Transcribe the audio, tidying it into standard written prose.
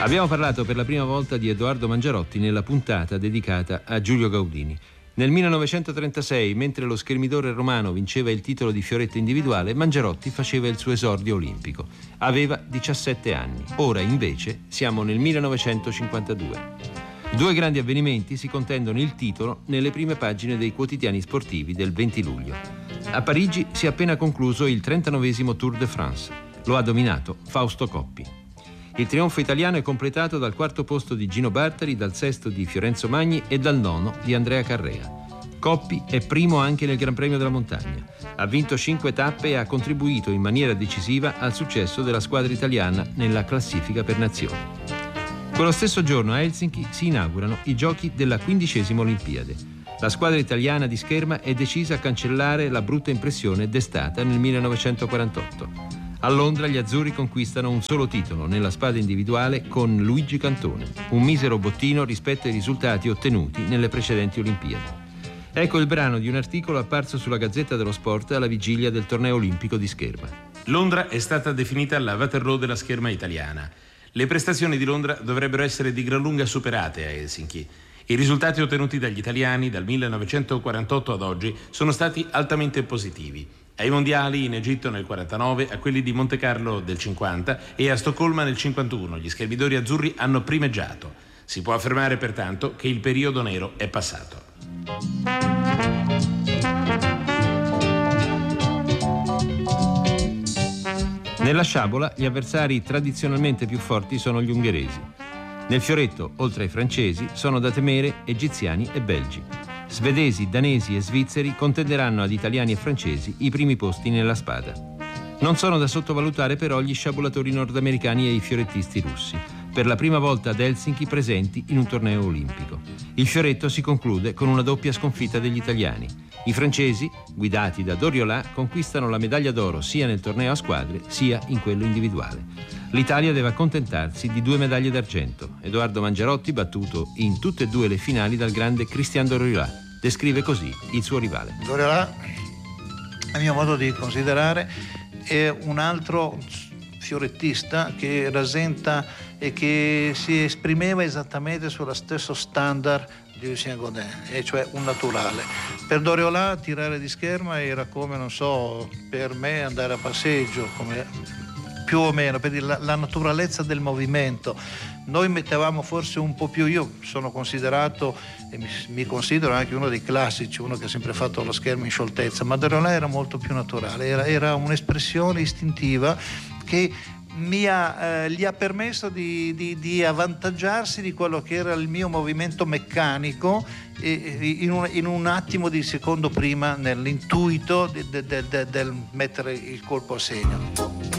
Abbiamo parlato per la prima volta di Edoardo Mangiarotti nella puntata dedicata a Giulio Gaudini. Nel 1936, mentre lo schermidore romano vinceva il titolo di fioretto individuale, Mangiarotti faceva il suo esordio olimpico. Aveva 17 anni. Ora, invece, siamo nel 1952. Due grandi avvenimenti si contendono il titolo nelle prime pagine dei quotidiani sportivi del 20 luglio. A Parigi si è appena concluso il 39esimo Tour de France. Lo ha dominato Fausto Coppi. Il trionfo italiano è completato dal quarto posto di Gino Bartali, dal sesto di Fiorenzo Magni e dal nono di Andrea Carrea. Coppi è primo anche nel Gran Premio della Montagna. Ha vinto 5 tappe e ha contribuito in maniera decisiva al successo della squadra italiana nella classifica per nazioni. Quello stesso giorno a Helsinki si inaugurano i giochi della 15ª Olimpiade. La squadra italiana di scherma è decisa a cancellare la brutta impressione destata nel 1948. A Londra gli azzurri conquistano un solo titolo nella spada individuale con Luigi Cantone, un misero bottino rispetto ai risultati ottenuti nelle precedenti Olimpiadi. Ecco il brano di un articolo apparso sulla Gazzetta dello Sport alla vigilia del torneo olimpico di scherma. Londra è stata definita la Waterloo della scherma italiana. Le prestazioni di Londra dovrebbero essere di gran lunga superate a Helsinki. I risultati ottenuti dagli italiani dal 1948 ad oggi sono stati altamente positivi. Ai mondiali in Egitto nel 49, a quelli di Montecarlo del 50 e a Stoccolma nel 51 gli schermidori azzurri hanno primeggiato. Si può affermare pertanto che il periodo nero è passato. Nella sciabola gli avversari tradizionalmente più forti sono gli ungheresi. Nel fioretto, oltre ai francesi, sono da temere egiziani e belgi. Svedesi, danesi e svizzeri contenderanno ad italiani e francesi i primi posti nella spada. Non sono da sottovalutare però gli sciabolatori nordamericani e i fiorettisti russi, per la prima volta ad Helsinki presenti in un torneo olimpico. Il fioretto si conclude con una doppia sconfitta degli italiani. I francesi, guidati da Doriolà, conquistano la medaglia d'oro sia nel torneo a squadre sia in quello individuale. L'Italia deve accontentarsi di 2 medaglie d'argento. Edoardo Mangiarotti battuto in tutte e 2 le finali dal grande Christian Doriolà. Descrive così il suo rivale. Doriolà, a mio modo di considerare, è un altro fiorettista che rasenta e che si esprimeva esattamente sullo stesso standard di Lucien Godin, e cioè un naturale. Per Doriolà tirare di scherma era come, non so, per me andare a passeggio, come più o meno, per dire la naturalezza del movimento. Noi mettevamo forse un po' più, io sono considerato e mi considero anche uno dei classici, uno che ha sempre fatto lo schermo in scioltezza, ma Doriolà era molto più naturale, era un'espressione istintiva che gli ha permesso di avvantaggiarsi di quello che era il mio movimento meccanico in un attimo di secondo prima nell'intuito del mettere il colpo a segno.